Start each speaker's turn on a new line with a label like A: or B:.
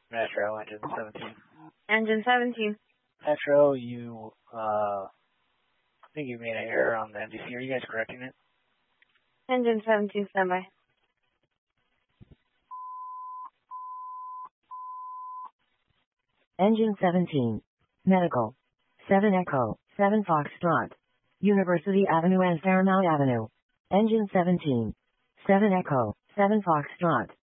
A: Metro, engine 17.
B: Engine 17.
A: Metro, I think you made an error on the NDC. Are you guys correcting it?
B: Engine 17, standby.
C: Engine 17. Medical. 7 Echo, 7 Foxtrot. University Avenue and Fairmount Avenue. Engine 17. 7 Echo, 7 Foxtrot.